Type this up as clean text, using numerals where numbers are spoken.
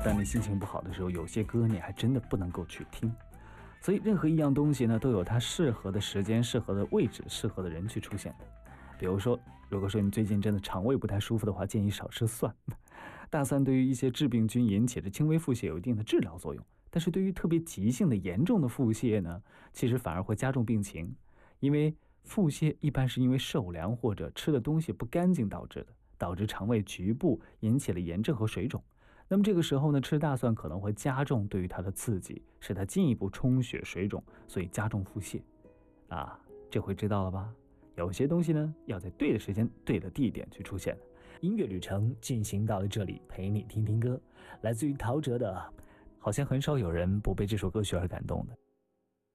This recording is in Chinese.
当你心情不好的时候，有些歌你还真的不能够去听。所以任何一样东西呢，都有它适合的时间、适合的位置、适合的人去出现的。比如说，如果说你最近真的肠胃不太舒服的话，建议少吃蒜。大蒜对于一些致病菌引起的轻微腹泻有一定的治疗作用，但是对于特别急性的严重的腹泻呢，其实反而会加重病情。因为腹泻一般是因为受凉或者吃的东西不干净导致的，导致肠胃局部引起了炎症和水肿。那么这个时候呢，吃大蒜可能会加重对于它的刺激，使它进一步充血水肿，所以加重腹泻。这回知道了吧？有些东西呢，要在对的时间、对的地点去出现。音乐旅程进行到了这里，陪你听听歌，来自于陶喆的《好像很少有人不被这首歌曲而感动的》。